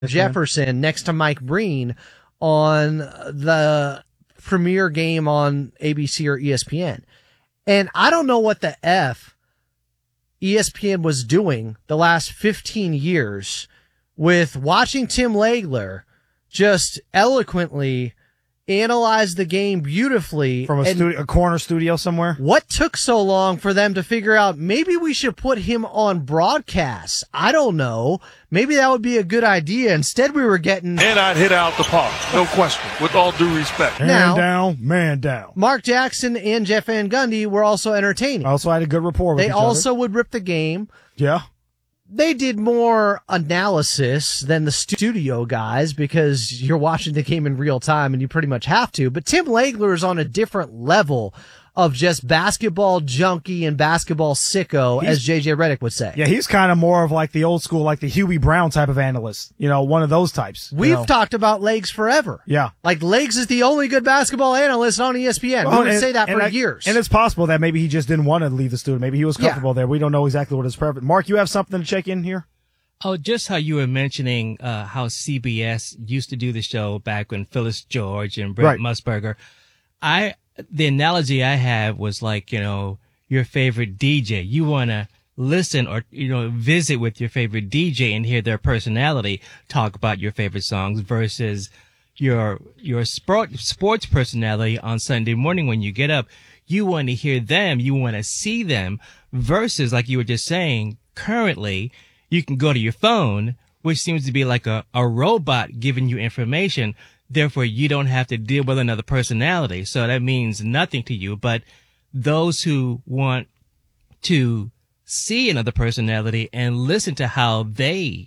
Jefferson next to Mike Breen on the premier game on ABC or ESPN. And I don't know what the F ESPN was doing the last 15 years with watching Tim Legler just eloquently analyze the game beautifully from a corner studio somewhere. What took so long for them to figure out maybe we should put him on broadcast? I don't know. Maybe that would be a good idea. Instead, we were getting... And I'd hit out the park, no question, with all due respect. Man down. Mark Jackson and Jeff Van Gundy were also entertaining. Also had a good rapport with each other. They also would rip the game. Yeah. They did more analysis than the studio guys because you're watching the game in real time and you pretty much have to. But Tim Legler is on a different level of just basketball junkie and basketball sicko, as JJ Redick would say. Yeah, he's kind of more of like the old school, like the Huey Brown type of analyst. You know, one of those types. We've talked about Legs forever. Yeah. Like, Legs is the only good basketball analyst on ESPN. We would say that for years. And it's possible that maybe he just didn't want to leave the studio. Maybe he was comfortable there. We don't know exactly what his preference. Mark, you have something to check in here? Oh, just how you were mentioning how CBS used to do the show back when Phyllis George and Brent Musburger. The analogy I have was like, you know, your favorite DJ. You want to listen or, you know, visit with your favorite DJ and hear their personality talk about your favorite songs versus your sports personality on Sunday morning when you get up. You want to hear them. You want to see them versus, like you were just saying, currently you can go to your phone, which seems to be like a robot giving you information. Therefore, you don't have to deal with another personality. So that means nothing to you. But those who want to see another personality and listen to how they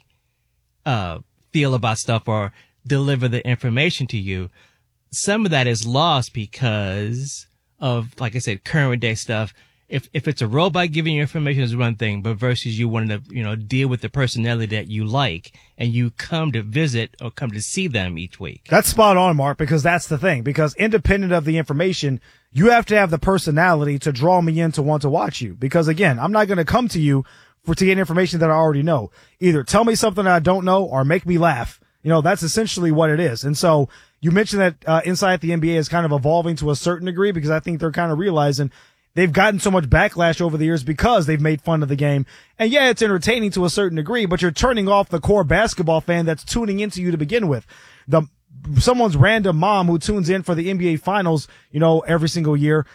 feel about stuff or deliver the information to you, some of that is lost because of, like I said, current day stuff. If it's a robot giving you information is one thing, but versus you wanting to, you know, deal with the personality that you like and you come to visit or come to see them each week. That's spot on, Mark, because that's the thing. Because independent of the information, you have to have the personality to draw me in to want to watch you. Because again, I'm not going to come to you to get information that I already know. Either tell me something that I don't know or make me laugh. You know, that's essentially what it is. And so you mentioned that Inside the NBA is kind of evolving to a certain degree because I think they're kind of realizing they've gotten so much backlash over the years because they've made fun of the game. And yeah, it's entertaining to a certain degree, but you're turning off the core basketball fan that's tuning into you to begin with. Someone's random mom who tunes in for the NBA finals, you know, every single year,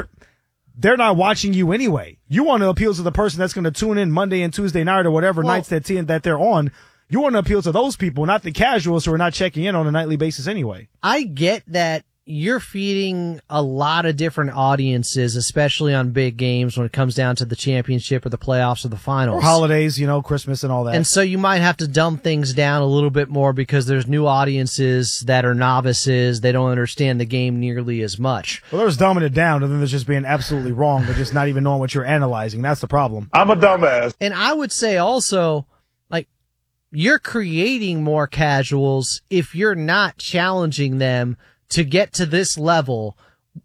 they're not watching you anyway. You want to appeal to the person that's going to tune in Monday and Tuesday night or whatever nights that they're on. You want to appeal to those people, not the casuals who are not checking in on a nightly basis anyway. I get that you're feeding a lot of different audiences, especially on big games when it comes down to the championship or the playoffs or the finals. Or holidays, you know, Christmas and all that. And so you might have to dumb things down a little bit more because there's new audiences that are novices. They don't understand the game nearly as much. Well, there's dumbing it down, and then there's just being absolutely wrong, but just not even knowing what you're analyzing. That's the problem. I'm a dumbass. And I would say also, like, you're creating more casuals if you're not challenging them to get to this level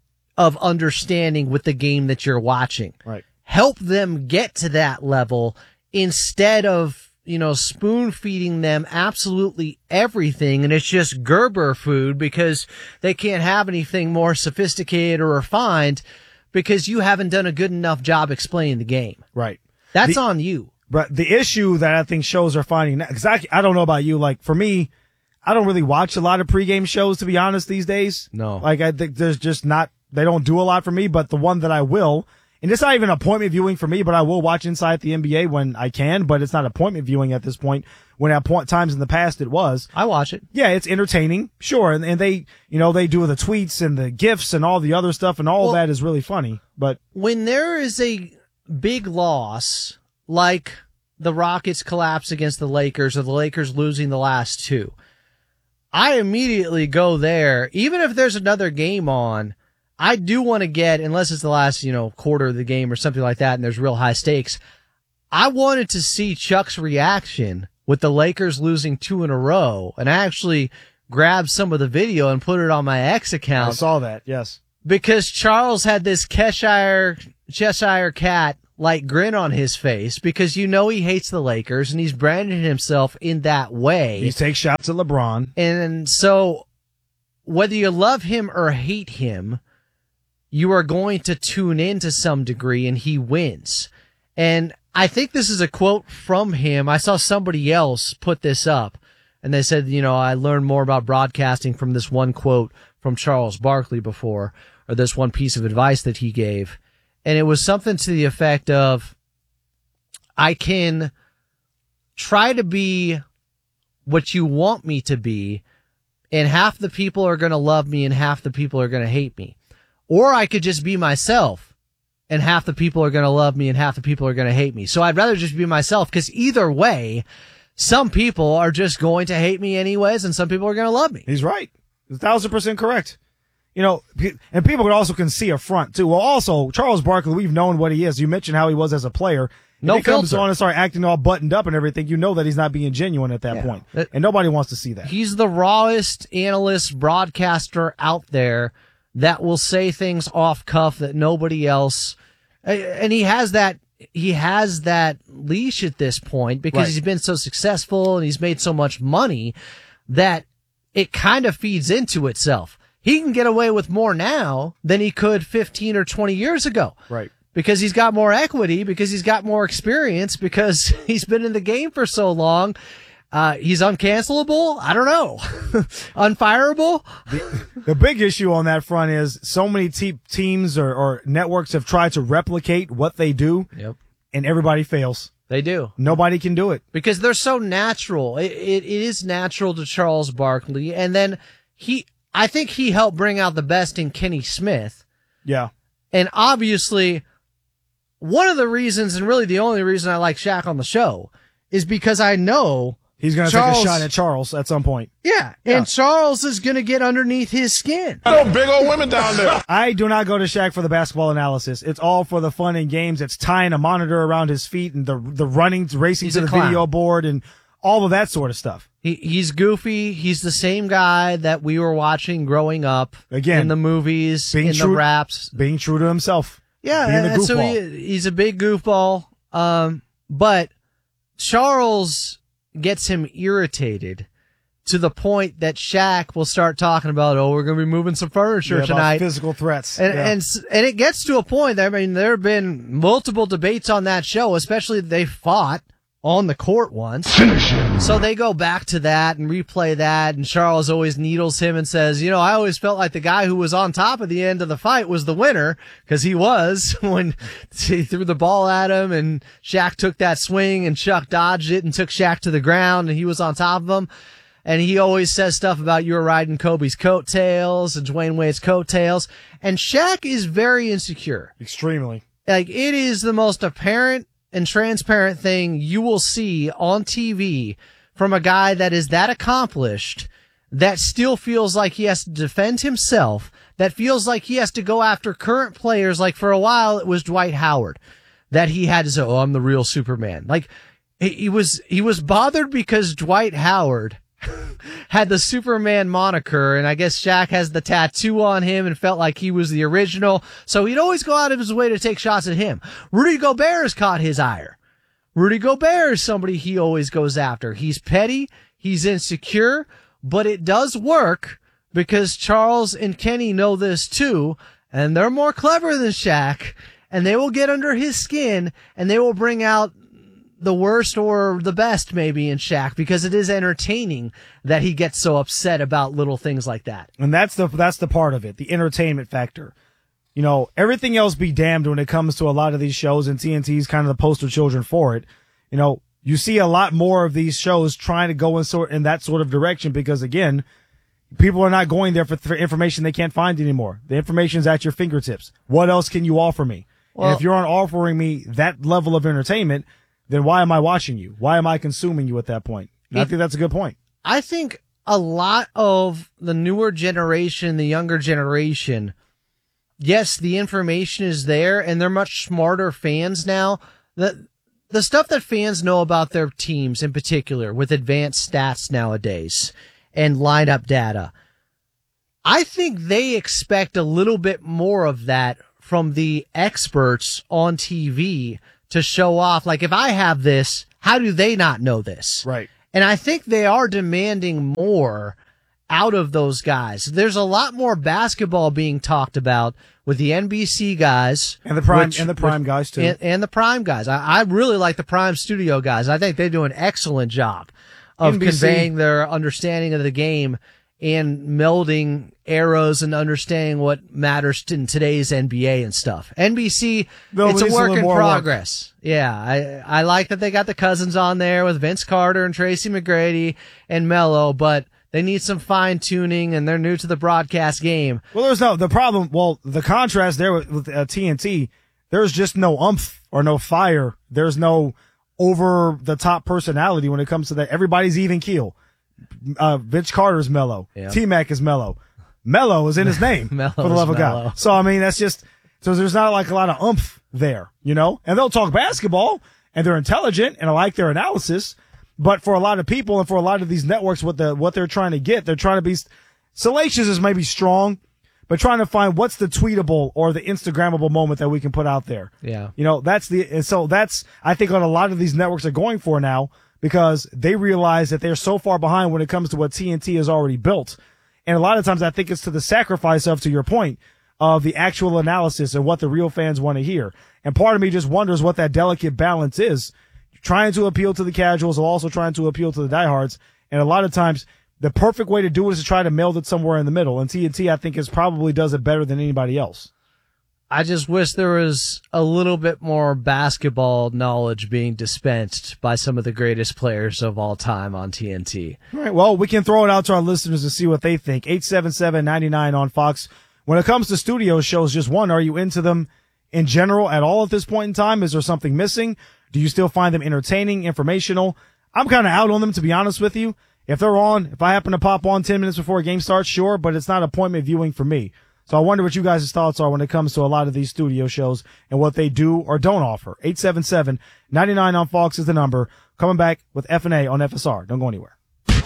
of understanding with the game that you're watching. Right. Help them get to that level instead of, you know, spoon feeding them absolutely everything. And it's just Gerber food because they can't have anything more sophisticated or refined because you haven't done a good enough job explaining the game. Right. That's on you. But the issue that I think shows are finding now, because I don't know about you, like for me, I don't really watch a lot of pregame shows, to be honest, these days. No. Like, I think there's just not, they don't do a lot for me, but the one that I will, and it's not even appointment viewing for me, but I will watch Inside the NBA when I can, but it's not appointment viewing at this point. When at times in the past it was. I watch it. Yeah, it's entertaining. Sure. And they, you know, they do the tweets and the GIFs and all the other stuff, and all that is really funny. But when there is a big loss, like the Rockets collapse against the Lakers or the Lakers losing the last two, I immediately go there. Even if there's another game on, I do want to get, unless it's the last, you know, quarter of the game or something like that and there's real high stakes, I wanted to see Chuck's reaction with the Lakers losing 2 in a row. And I actually grabbed some of the video and put it on my X account. I saw that, yes. Because Charles had this Cheshire cat like grin on his face because you know he hates the Lakers and he's branded himself in that way. He takes shots at LeBron. And so whether you love him or hate him, you are going to tune in to some degree and he wins. And I think this is a quote from him. I saw somebody else put this up and they said, you know, I learned more about broadcasting from this one quote from Charles Barkley before, or this one piece of advice that he gave. And it was something to the effect of, I can try to be what you want me to be, and half the people are going to love me and half the people are going to hate me. Or I could just be myself, and half the people are going to love me and half the people are going to hate me. So I'd rather just be myself, because either way, some people are just going to hate me anyways, and some people are going to love me. He's right. 1,000% correct. You know, and people also can see a front too. Well, also, Charles Barkley, we've known what he is. You mentioned how he was as a player. No if he comes filter. on and start acting all buttoned up and everything, you know that he's not being genuine at that point. And nobody wants to see that. He's the rawest analyst, broadcaster out there that will say things off cuff that nobody else, and he has that leash at this point because he's been so successful and he's made so much money that it kind of feeds into itself. He can get away with more now than he could 15 or 20 years ago. Right. Because he's got more equity, because he's got more experience, because he's been in the game for so long. He's uncancelable? I don't know. Unfireable? The big issue on that front is so many teams or networks have tried to replicate what they do. Yep. And everybody fails. They do. Nobody can do it. Because they're so natural. It is natural to Charles Barkley. And then I think he helped bring out the best in Kenny Smith. Yeah. And obviously, one of the reasons, and really the only reason I like Shaq on the show, is because I know he's going to take a shot at Charles at some point. Yeah. And Charles is going to get underneath his skin. I know big old women down there. I do not go to Shaq for the basketball analysis. It's all for the fun and games. It's tying a monitor around his feet and the running, racing to the video board and all of that sort of stuff. He's goofy. He's the same guy that we were watching growing up. Again, in the movies, in the raps. Being true to himself. Yeah. And so he's a big goofball. But Charles gets him irritated to the point that Shaq will start talking about, we're going to be moving some furniture tonight. About physical threats. And it gets to a point, I mean, there have been multiple debates on that show, especially they fought on the court once. So they go back to that and replay that, and Charles always needles him and says, I always felt like the guy who was on top at the end of the fight was the winner, because he was, when he threw the ball at him and Shaq took that swing and Chuck dodged it and took Shaq to the ground and he was on top of him. And he always says stuff about you were riding Kobe's coattails and Dwayne Wade's coattails. And Shaq is very insecure. Extremely. Like, it is the most apparent and transparent thing you will see on TV from a guy that is that accomplished, that still feels like he has to defend himself, that feels like he has to go after current players. Like, for a while it was Dwight Howard that he had to say, I'm the real Superman. Like, he was bothered because Dwight Howard had the Superman moniker, and I guess Shaq has the tattoo on him and felt like he was the original, so he'd always go out of his way to take shots at him. Rudy Gobert has caught his ire. Rudy Gobert is somebody he always goes after. He's petty, he's insecure, but it does work because Charles and Kenny know this too, and they're more clever than Shaq, and they will get under his skin, and they will bring out the worst or the best maybe in Shaq, because it is entertaining that he gets so upset about little things like that. And that's the part of it, the entertainment factor. Everything else be damned when it comes to a lot of these shows, and TNT's kind of the poster children for it. You see a lot more of these shows trying to go in that sort of direction because, again, people are not going there for information they can't find anymore. The information's at your fingertips. What else can you offer me? And if you aren't offering me that level of entertainment, then why am I watching you? Why am I consuming you at that point? I think that's a good point. I think a lot of the newer generation, the younger generation, yes, the information is there and they're much smarter fans now. The stuff that fans know about their teams in particular with advanced stats nowadays and lineup data, I think they expect a little bit more of that from the experts on TV to show off. Like, if I have this, how do they not know this? Right. And I think they are demanding more out of those guys. There's a lot more basketball being talked about with the NBC guys and the prime guys too, and the prime guys. I really like the prime studio guys. I think they do an excellent job of NBC conveying their understanding of the game and melding eras and understanding what matters in today's NBA and stuff. NBC, it's a work in progress. Yeah, I like that they got the cousins on there with Vince Carter and Tracy McGrady and Melo, but they need some fine tuning and they're new to the broadcast game. Well, the contrast there with TNT, there's just no umph or no fire. There's no over the top personality when it comes to that. Everybody's even keel. Vince Carter's Melo. Yep. T-Mac is Melo. Melo is in his name, for the love of God. So, I mean, so there's not like a lot of umph there, you know? And they'll talk basketball, and they're intelligent, and I like their analysis. But for a lot of people and for a lot of these networks, what they're trying to get, they're trying to be salacious is maybe strong, but trying to find what's the tweetable or the Instagrammable moment that we can put out there. Yeah. You know, that's I think what a lot of these networks are going for now, because they realize that they're so far behind when it comes to what TNT has already built. And a lot of times I think it's to the sacrifice of, to your point, of the actual analysis and what the real fans want to hear. And part of me just wonders what that delicate balance is, trying to appeal to the casuals while also trying to appeal to the diehards. And a lot of times the perfect way to do it is to try to meld it somewhere in the middle. And TNT, I think, probably does it better than anybody else. I just wish there was a little bit more basketball knowledge being dispensed by some of the greatest players of all time on TNT. All right, well, we can throw it out to our listeners to see what they think. 877-99 on Fox. When it comes to studio shows, just one, are you into them in general at all at this point in time? Is there something missing? Do you still find them entertaining, informational? I'm kind of out on them, to be honest with you. If they're on, if I happen to pop on 10 minutes before a game starts, sure, but it's not appointment viewing for me. So I wonder what you guys' thoughts are when it comes to a lot of these studio shows and what they do or don't offer. 877-99 on Fox is the number. Coming back with F&A on FSR. Don't go anywhere.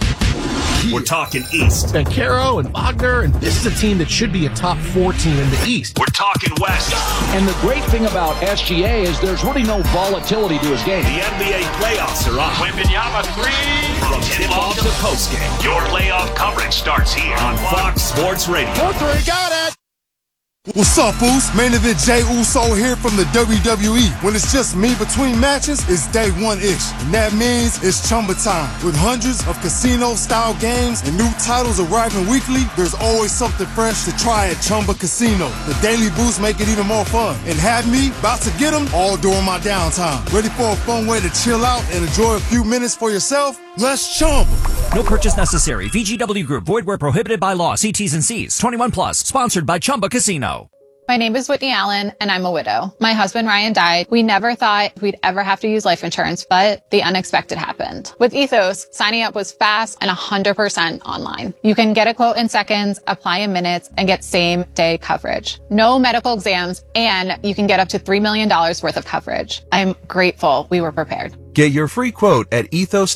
We're talking East. Banchero and Wagner, and this is a team that should be a top 4 team in the East. We're talking West. And the great thing about SGA is there's really no volatility to his game. The NBA playoffs are on. Wembanyama 3. From tip-off to postgame, your playoff coverage starts here on Fox Sports Radio. 4-3, got it! What's up, Foos? Main event Jey Uso here from the WWE. When it's just me between matches, it's day one-ish. And that means it's Chumba time. With hundreds of casino-style games and new titles arriving weekly, there's always something fresh to try at Chumba Casino. The daily boosts make it even more fun. And have me about to get them all during my downtime. Ready for a fun way to chill out and enjoy a few minutes for yourself? Let's Chumba. No purchase necessary. VGW Group. Void where prohibited by law. See T's and C's. 21 plus. Sponsored by Chumba Casino. My name is Whitney Allen, and I'm a widow. My husband, Ryan, died. We never thought we'd ever have to use life insurance, but the unexpected happened. With Ethos, signing up was fast and 100% online. You can get a quote in seconds, apply in minutes, and get same-day coverage. No medical exams, and you can get up to $3 million worth of coverage. I'm grateful we were prepared. Get your free quote at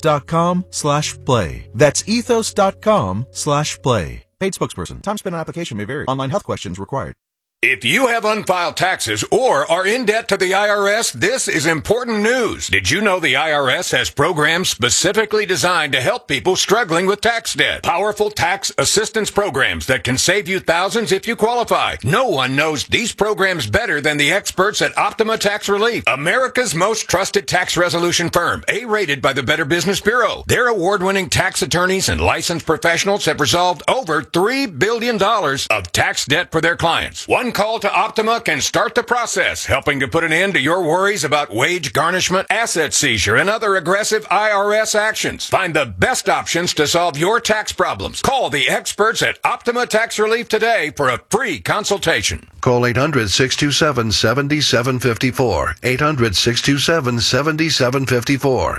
ethos.com/play. That's ethos.com/play. Paid spokesperson. Time spent on application may vary. Online health questions required. If you have unfiled taxes or are in debt to the IRS, this is important news. Did you know the IRS has programs specifically designed to help people struggling with tax debt? Powerful tax assistance programs that can save you thousands if you qualify. No one knows these programs better than the experts at Optima Tax Relief, America's most trusted tax resolution firm, A-rated by the Better Business Bureau. Their award-winning tax attorneys and licensed professionals have resolved over $3 billion of tax debt for their clients. One call to Optima can start the process, helping to put an end to your worries about wage garnishment, asset seizure, and other aggressive IRS actions. Find the best options to solve your tax problems. Call the experts at Optima Tax Relief today for a free consultation. Call 800-627-7754. 800-627-7754.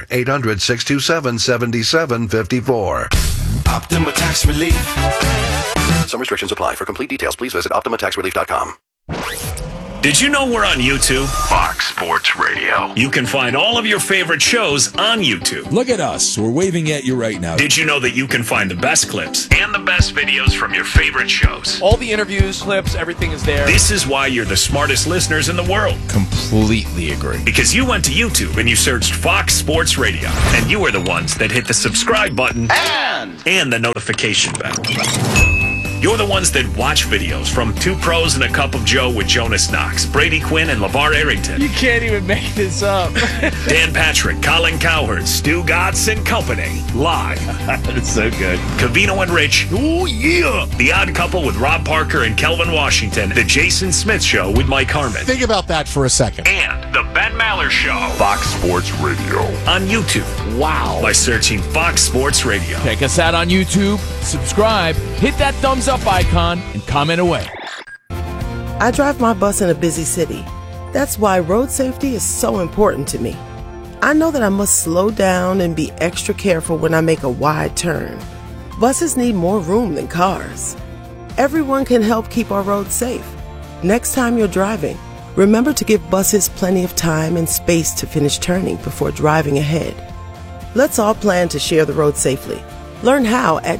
800-627-7754. Optima Tax Relief. Some restrictions apply. For complete details, please visit OptimaTaxRelief.com. Did you know we're on YouTube? Fox Sports Radio. You can find all of your favorite shows on YouTube. Look at us. We're waving at you right now. Did you know that you can find the best clips and the best videos from your favorite shows? All the interviews, clips, everything is there. This is why you're the smartest listeners in the world. Completely agree. Because you went to YouTube and you searched Fox Sports Radio. And you are the ones that hit the subscribe button and the notification bell. You're the ones that watch videos from Two Pros and a Cup of Joe with Jonas Knox, Brady Quinn, and LeVar Arrington. You can't even make this up. Dan Patrick, Colin Cowherd, Stu Gatz and Company, live. That's so good. Covino and Rich. Oh, yeah. The Odd Couple with Rob Parker and Kelvin Washington. The Jason Smith Show with Mike Harmon. Think about that for a second. And the Ben Maller Show. Fox Sports Radio. On YouTube. Wow. By searching Fox Sports Radio. Check us out on YouTube, subscribe, hit that thumbs up icon, and comment away. I drive my bus in a busy city. That's why road safety is so important to me. I know that I must slow down and be extra careful when I make a wide turn. Buses need more room than cars. Everyone can help keep our roads safe. Next time you're driving, remember to give buses plenty of time and space to finish turning before driving ahead. Let's all plan to share the road safely. Learn how at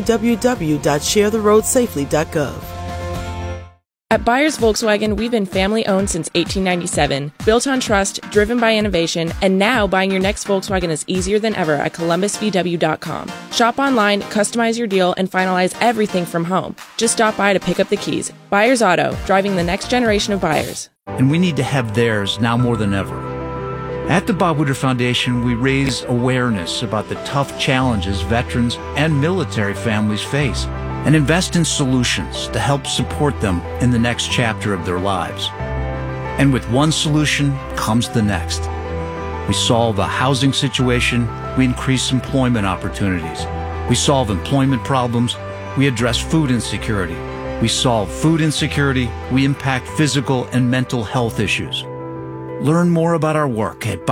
www.sharetheroadsafely.gov. At Byers Volkswagen, we've been family-owned since 1897, built on trust, driven by innovation, and now buying your next Volkswagen is easier than ever at ColumbusVW.com. Shop online, customize your deal, and finalize everything from home. Just stop by to pick up the keys. Byers Auto, driving the next generation of buyers. And we need to have theirs now more than ever. At the Bob Woodruff Foundation, we raise awareness about the tough challenges veterans and military families face and invest in solutions to help support them in the next chapter of their lives. And with one solution comes the next. We solve a housing situation, we increase employment opportunities. We solve employment problems, we address food insecurity. We solve food insecurity, we impact physical and mental health issues. Learn more about our work at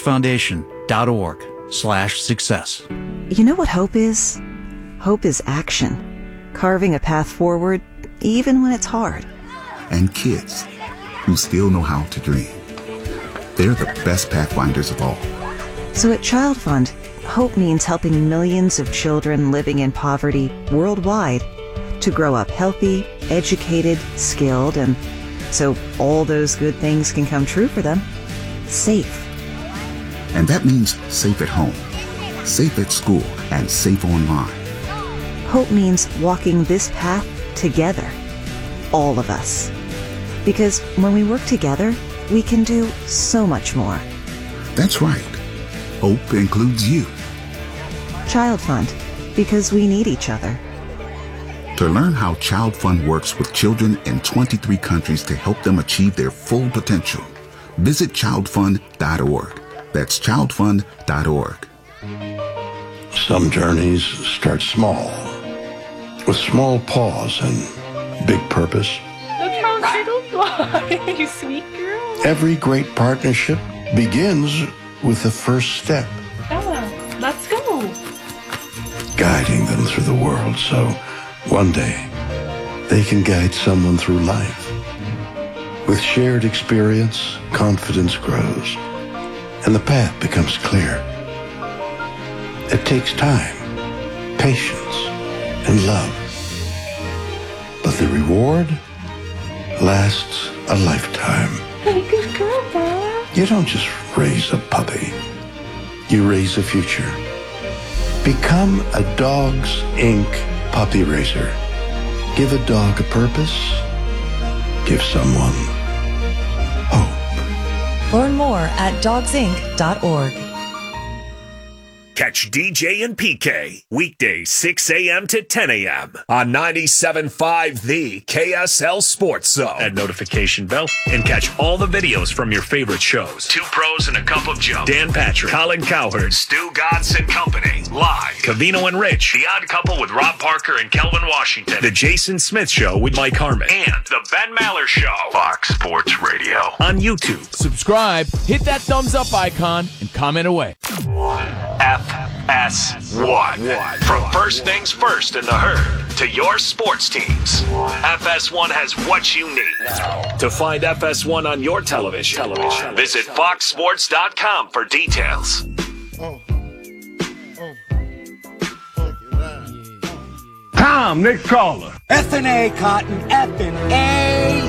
bobwoodrufffoundation.org/success. You know what hope is? Hope is action. Carving a path forward, even when it's hard. And kids who still know how to dream. They're the best pathfinders of all. So at Child Fund, hope means helping millions of children living in poverty worldwide to grow up healthy, educated, skilled, and so all those good things can come true for them. Safe. And that means safe at home, safe at school, and safe online. Hope means walking this path together. All of us. Because when we work together, we can do so much more. That's right. Hope includes you. Child Fund. Because we need each other. To learn how Child Fund works with children in 23 countries to help them achieve their full potential, visit childfund.org. That's childfund.org. Some journeys start small, with small pause and big purpose. Look how little fly, you sweet girl. Every great partnership begins with the first step. Ella, let's go. Guiding them through the world so one day they can guide someone through life. With shared experience, confidence grows, and the path becomes clear. It takes time, patience, and love. But the reward lasts a lifetime. Hey, good girl, Bella. You don't just raise a puppy. You raise a future. Become a Dogs Inc. puppy raiser. Give a dog a purpose. Give someone hope. Learn more at dogsinc.org. Catch DJ and PK weekdays 6 a.m. to 10 a.m. on 97.5 The KSL Sports Zone and notification bell, and catch all the videos from your favorite shows. Two Pros and a Cup of Joe, Dan Patrick, Colin Cowherd, Stu Gatz and Company, live. Covino and Rich, The Odd Couple with Rob Parker and Kelvin Washington, The Jason Smith Show with Mike Harmon, and The Ben Maller Show. Fox Sports Radio on YouTube. Subscribe, hit that thumbs up icon, and comment away. FS. FS1. From first things first in the herd to your sports teams, FS1 has what you need. To find FS1 on your television, visit foxsports.com for details. Tom, next caller. F&A, Cotton, F&A.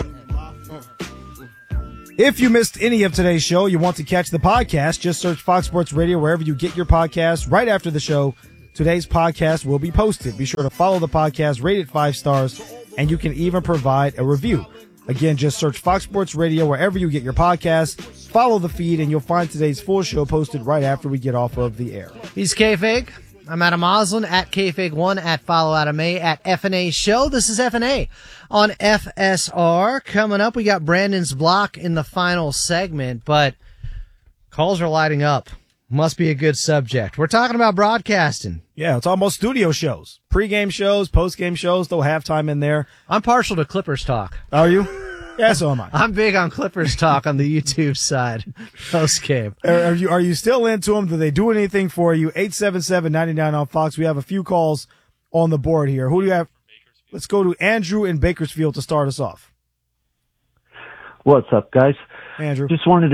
If you missed any of today's show, you want to catch the podcast, just search Fox Sports Radio wherever you get your podcasts. Right after the show, today's podcast will be posted. Be sure to follow the podcast, rate it 5 stars, and you can even provide a review. Again, just search Fox Sports Radio wherever you get your podcasts. Follow the feed, and you'll find today's full show posted right after we get off of the air. He's K-Fig. I'm Adam Oslin at KFig1 at Follow Adam A at FNA Show. This is FNA on FSR. Coming up, we got Brandon's block in the final segment, but calls are lighting up. Must be a good subject. We're talking about broadcasting. Yeah, it's almost studio shows. Pre-game shows, post-game shows, throw halftime in there. I'm partial to Clippers talk. Are you? Yeah, so am I. I'm big on Clippers talk on the YouTube side. Post-game. Are you still into them? Do they do anything for you? 877-99 on Fox. We have a few calls on the board here. Who do you have? Let's go to Andrew in Bakersfield to start us off. What's up, guys? Andrew. Just wanted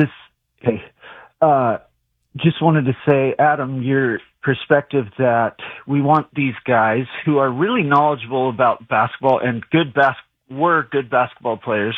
to say, Adam, your perspective that we want these guys who are really knowledgeable about basketball and were good basketball players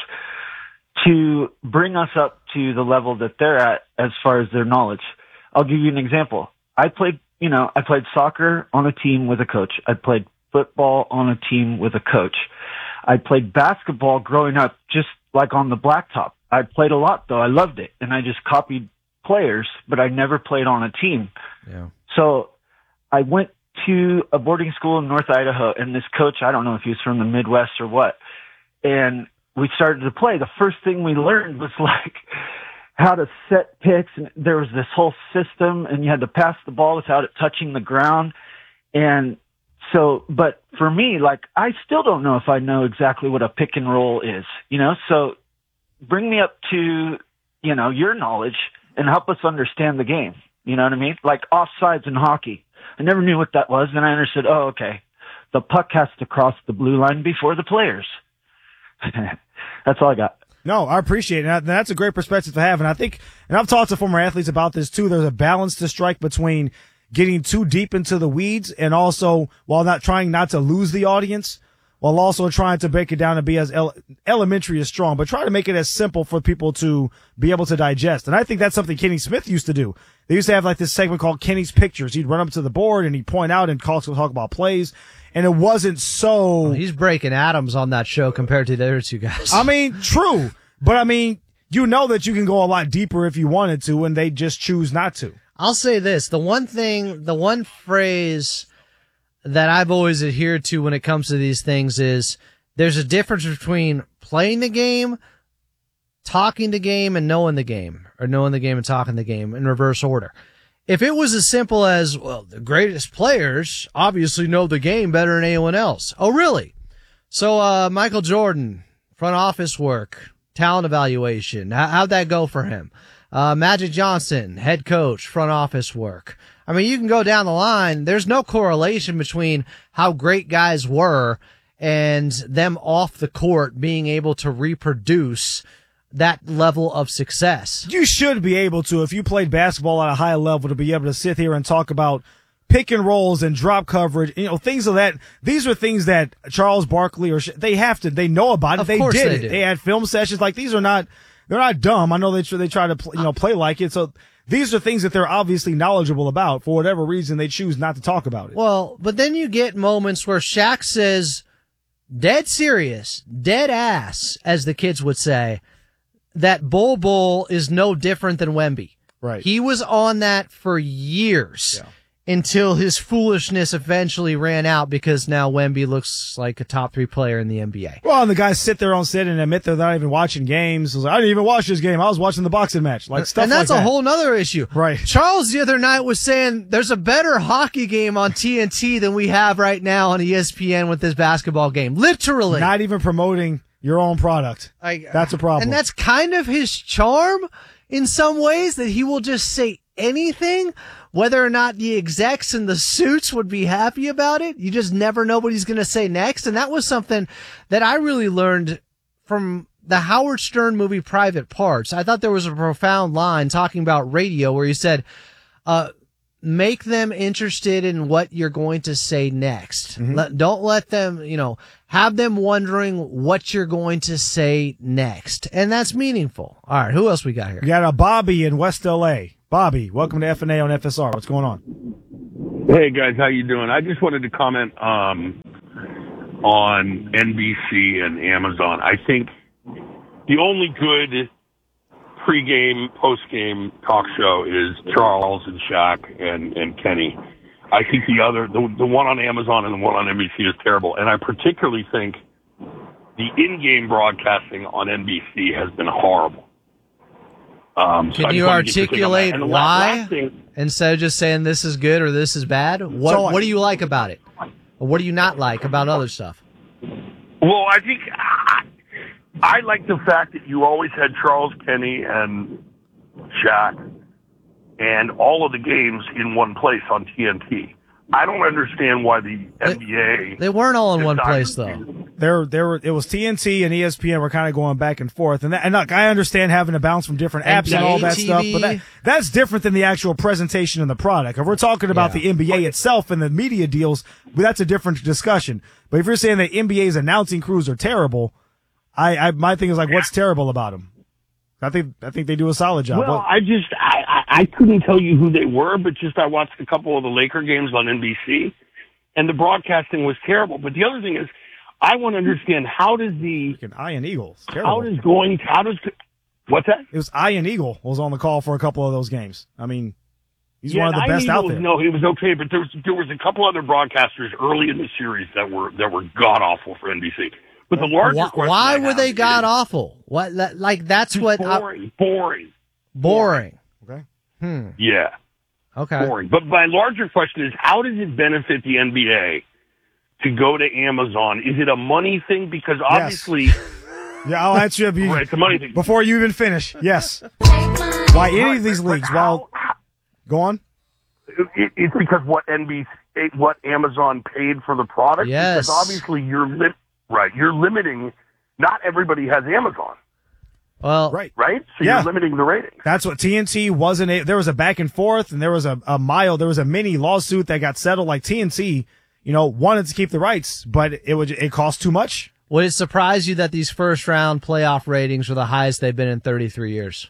to bring us up to the level that they're at as far as their knowledge. I'll give you an example. I played soccer on a team with a coach. I played football on a team with a coach. I played basketball growing up just like on the blacktop. I played a lot though. I loved it. And I just copied players, but I never played on a team. Yeah. So I went to a boarding school in North Idaho, and this coach, I don't know if he was from the Midwest or what, and we started to play. The first thing we learned was like how to set picks, and there was this whole system, and you had to pass the ball without it touching the ground. And so, but for me, like, I still don't know if I know exactly what a pick and roll is, so bring me up to, your knowledge and help us understand the game. You know what I mean? Like offsides in hockey. I never knew what that was. Then I understood, okay, the puck has to cross the blue line before the players. That's all I got. No, I appreciate it. And that's a great perspective to have. And I think, and I've talked to former athletes about this too, there's a balance to strike between getting too deep into the weeds and also, while trying not to lose the audience, while also trying to break it down and be as elementary as strong, but try to make it as simple for people to be able to digest. And I think that's something Kenny Smith used to do. They used to have like this segment called Kenny's Pictures. He'd run up to the board and he'd point out and talk about plays. And it wasn't so... Well, he's breaking atoms on that show compared to the other two guys. I mean, true. But I mean, you know that you can go a lot deeper if you wanted to, and they just choose not to. I'll say this. The one phrase that I've always adhered to when it comes to these things is there's a difference between playing the game, talking the game, and knowing the game, or knowing the game and talking the game in reverse order. If it was as simple as, well, the greatest players obviously know the game better than anyone else. Oh, really? So, Michael Jordan, front office work, talent evaluation, how'd that go for him? Magic Johnson, head coach, front office work. I mean, you can go down the line. There's no correlation between how great guys were and them off the court being able to reproduce that level of success. You should be able to, if you played basketball at a high level, to be able to sit here and talk about pick and rolls and drop coverage, things of that. These are things that Charles Barkley they know about it. They did it. They had film sessions. Like, they're not dumb. I know they try to play like it. So these are things that they're obviously knowledgeable about. For whatever reason, they choose not to talk about it. Well, but then you get moments where Shaq says, dead serious, dead ass, as the kids would say, that Bol is no different than Wemby. Right. He was on that for years until his foolishness eventually ran out, because now Wemby looks like a top 3 player in the NBA. Well, and the guys sit there on set and admit they're not even watching games. I didn't even watch this game. I was watching the boxing match. Like, stuff like that. And that's a whole nother issue. Right. Charles the other night was saying there's a better hockey game on TNT than we have right now on ESPN with this basketball game. Literally. Not even promoting your own product. That's a problem. And that's kind of his charm in some ways, that he will just say anything. Whether or not the execs in the suits would be happy about it, you just never know what he's going to say next. And that was something that I really learned from the Howard Stern movie Private Parts. I thought there was a profound line talking about radio where he said, make them interested in what you're going to say next. Don't let them, have them wondering what you're going to say next. And that's meaningful. All right, who else we got here? We got a Bobby in West L.A. Bobby, welcome to F&A on FSR. What's going on? Hey guys, how you doing? I just wanted to comment on NBC and Amazon. I think the only good pre-game, post-game talk show is Charles and Shaq and Kenny. I think the one on Amazon and the one on NBC is terrible, and I particularly think the in-game broadcasting on NBC has been horrible. Can you articulate why instead of just saying this is good or this is bad? What do you like about it? Or what do you not like about other stuff? Well, I think I like the fact that you always had Charles, Kenny, and Shaq and all of the games in one place on TNT. I don't understand why the NBA... They weren't all in one place, though. It was TNT and ESPN were kind of going back and forth. And look, I understand having to bounce from different apps and all that stuff, but that's different than the actual presentation of the product. If we're talking about the NBA itself and the media deals, that's a different discussion. But if you're saying that NBA's announcing crews are terrible, my thing is like, what's terrible about them? I think they do a solid job. Well, I couldn't tell you who they were, but I watched a couple of the Laker games on NBC, and the broadcasting was terrible. But the other thing is, I want to understand how does Ian Eagle? What's that? It was Ian Eagle was on the call for a couple of those games. I mean, he's one of the Ian best out there. No, he was okay, but there was a couple other broadcasters early in the series that were god awful for NBC. But the larger question, why were they god awful? That's what boring. Okay. Yeah. Okay. Boring. But my larger question is, how does it benefit the NBA to go to Amazon? Is it a money thing? Because obviously, yeah, I'll answer you. Right, it's a money thing. Before you even finish, yes. Why any of these leagues? Go on. It's because what Amazon paid for the product. Yes. Because obviously you're limiting. Not everybody has Amazon. Well, right. So you're limiting the ratings. That's what TNT wasn't. There was a back and forth, and there was there was a mini lawsuit that got settled. Like TNT, wanted to keep the rights, but it cost too much. Would it surprise you that these first round playoff ratings are the highest they've been in 33 years?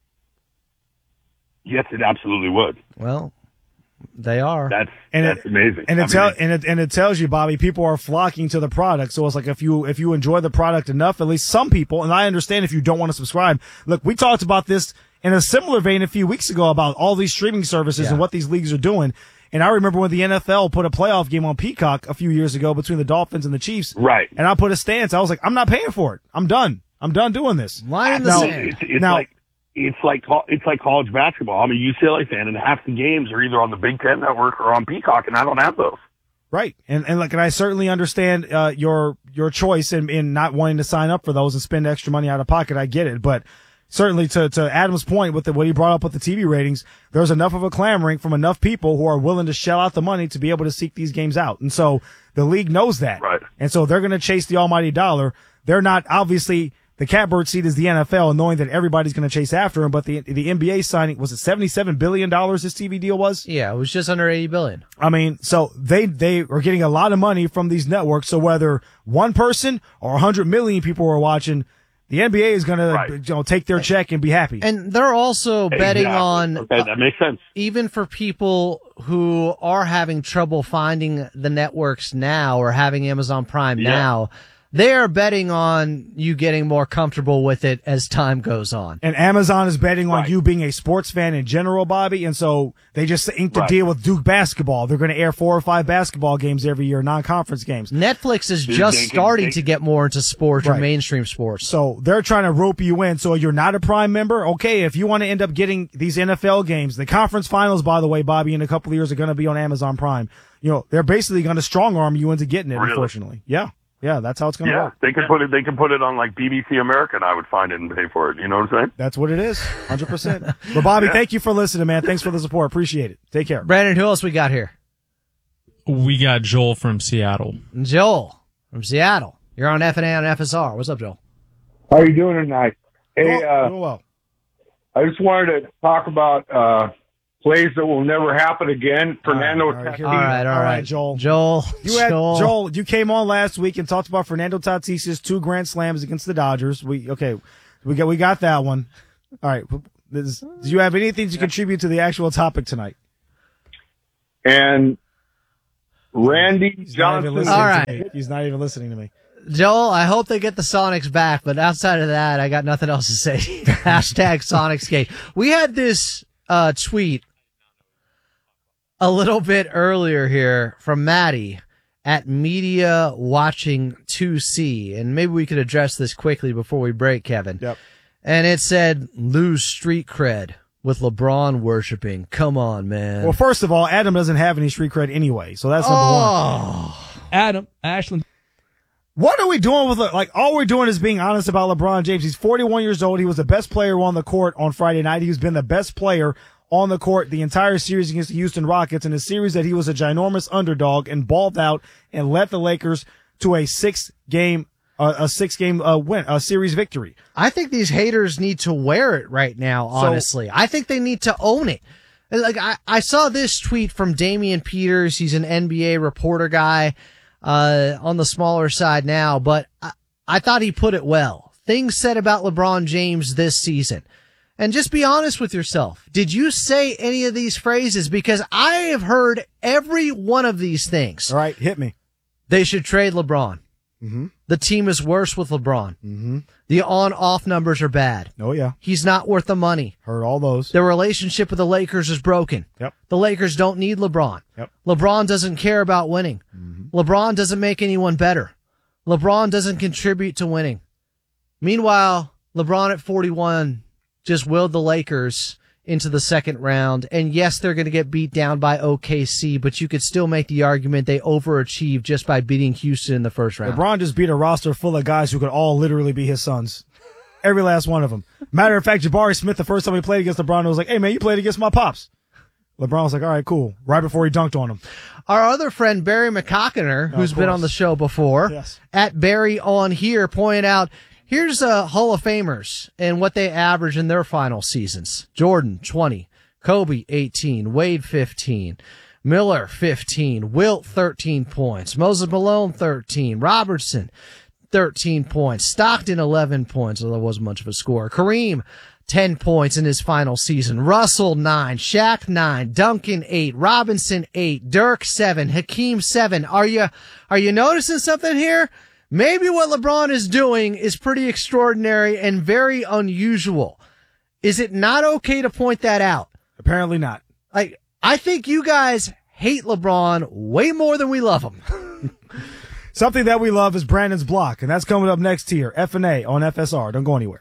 Yes, it absolutely would. Well, they are. That's amazing. And it tells you, Bobby, people are flocking to the product. So it's like if you enjoy the product enough, at least some people, and I understand if you don't want to subscribe. Look, we talked about this in a similar vein a few weeks ago about all these streaming services and what these leagues are doing. And I remember when the NFL put a playoff game on Peacock a few years ago between the Dolphins and the Chiefs. Right. And I put a stance. I was like, I'm not paying for it. I'm done. I'm done doing this. Line in the sand. It's like college basketball. I'm a UCLA fan, and half the games are either on the Big Ten Network or on Peacock, and I don't have those. Right, and I certainly understand your choice in not wanting to sign up for those and spend extra money out of pocket. I get it, but certainly to Adam's point with what he brought up with the TV ratings, there's enough of a clamoring from enough people who are willing to shell out the money to be able to seek these games out, and so the league knows that, right? And so they're going to chase the almighty dollar. They're not obviously. The catbird seat is the NFL, knowing that everybody's going to chase after him. But the NBA signing, was it $77 billion his TV deal was? Yeah, it was just under $80 billion. I mean, so they are getting a lot of money from these networks. So whether one person or 100 million people are watching, the NBA is going to take their check and be happy. And they're also betting on. Okay, that makes sense. Even for people who are having trouble finding the networks now or having Amazon Prime now. They are betting on you getting more comfortable with it as time goes on. And Amazon is betting on you being a sports fan in general, Bobby. And so they just inked a deal with Duke basketball. They're going to air 4 or 5 basketball games every year, non-conference games. Netflix is just starting to get more into sports or mainstream sports. So they're trying to rope you in. So you're not a Prime member? Okay, if you want to end up getting these NFL games, the conference finals, by the way, Bobby, in a couple of years are going to be on Amazon Prime. They're basically going to strong arm you into getting it, unfortunately. Yeah. Yeah, that's how it's going to work. They can put it. They can put it on like BBC America, and I would find it and pay for it. You know what I'm saying? That's what it is, 100%. But Bobby, thank you for listening, man. Thanks for the support. Appreciate it. Take care. Brandon, who else we got here? We got Joel from Seattle. Joel from Seattle. You're on FNA on FSR. What's up, Joel? How are you doing tonight? Hey, doing well. I just wanted to talk about plays that will never happen again. Fernando Tatis. All right, Joel. Joel, you came on last week and talked about Fernando Tatis' 2 grand slams against the Dodgers. We got that one. All right. Do you have anything to contribute to the actual topic tonight? And Randy Johnson. All right. He's not even listening to me. Joel, I hope they get the Sonics back, but outside of that, I got nothing else to say. Hashtag Sonicsgate. We had this tweet a little bit earlier here from Maddie at Media Watching 2C, and maybe we could address this quickly before we break, Kevin. Yep. And it said, lose street cred with LeBron worshiping. Come on, man. Well, first of all, Adam doesn't have any street cred anyway, so that's number one. Adam, Ashland. What are we doing with it? Like, all we're doing is being honest about LeBron James. He's 41 years old. He was the best player on the court on Friday night. He's been the best player on the court the entire series against the Houston Rockets, in a series that he was a ginormous underdog and balled out and led the Lakers to a six-game win, a series victory. I think these haters need to wear it right now, honestly. I think they need to own it. Like, I saw this tweet from Damian Peters. He's an NBA reporter guy. On the smaller side now, but I thought he put it well. Things said about LeBron James this season. And just be honest with yourself. Did you say any of these phrases? Because I have heard every one of these things. All right, hit me. They should trade LeBron. Mm-hmm. The team is worse with LeBron. Mm-hmm. The on-off numbers are bad. Oh, yeah. He's not worth the money. Heard all those. Their relationship with the Lakers is broken. Yep. The Lakers don't need LeBron. Yep. LeBron doesn't care about winning. Mm-hmm. LeBron doesn't make anyone better. LeBron doesn't contribute to winning. Meanwhile, LeBron at 41 just willed the Lakers into the second round. And yes, they're going to get beat down by OKC, but you could still make the argument they overachieved just by beating Houston in the first round. LeBron just beat a roster full of guys who could all literally be his sons. Every last one of them. Matter of fact, Jabari Smith, the first time he played against LeBron, was like, hey, man, you played against my pops. LeBron was like, all right, cool. Right before he dunked on him. Our other friend, Barry McCockiner, who's been on the show before, at Barry on here, pointed out, here's Hall of Famers and what they average in their final seasons. Jordan, 20. Kobe, 18. Wade, 15. Miller, 15. Wilt, 13 points. Moses Malone, 13. Robertson, 13 points. Stockton, 11 points, although wasn't much of a score. Kareem, 10 points in his final season. Russell, 9. Shaq, 9. Duncan, 8. Robinson, 8. Dirk, 7. Hakeem, 7. Are you noticing something here? Maybe what LeBron is doing is pretty extraordinary and very unusual. Is it not okay to point that out? Apparently not. I think you guys hate LeBron way more than we love him. Something that we love is Brandon's Block, and that's coming up next here. FNA on FSR. Don't go anywhere.